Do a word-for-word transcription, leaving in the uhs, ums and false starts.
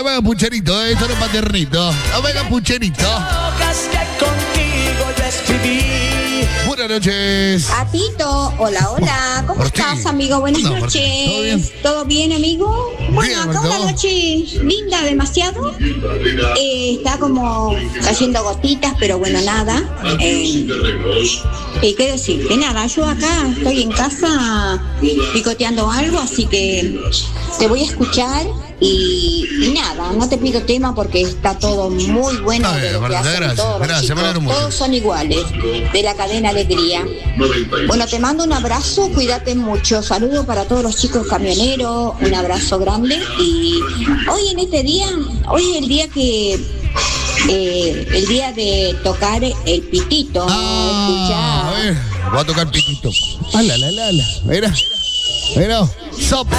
me hagas pucherito, eh, esto no es paternito. No me hagas pucherito. Buenas noches. Atito, hola, hola. ¿Cómo Martín. estás, amigo? Buenas No, noches. Martín, ¿todo bien? ¿Todo bien, amigo? Bueno, Bien, acá Martín. una noche linda, demasiado. Eh, está como cayendo gotitas, pero bueno, nada. Eh, ¿Y qué decirte? Nada, yo acá estoy en casa picoteando algo, así que te voy a escuchar. Y, y nada, no te pido tema porque está todo muy bueno. Está De bien, lo que Marta, hacen gracias, todos los gracias, chicos. me alegro mucho. Todos son iguales, de la cadena Alegría. Bueno, te mando un abrazo, cuídate mucho. Saludo para todos los chicos camioneros, un abrazo grande. Y hoy en este día, hoy es el día que, eh, el día de tocar el pitito, Ah, a escuchar. ver, voy a tocar pitito. Ah, la, la, la, la. Mira, mira, sopa.